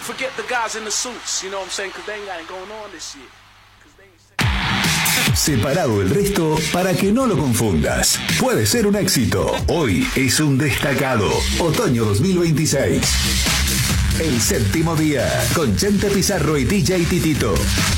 forget the guys in the suits, you know what I'm saying? Because they ain't got it going on this year. Separado del resto para que no lo confundas. Puede ser un éxito. Hoy es un destacado. Otoño 2026. El séptimo día con Chente Pizarro y DJ Titito.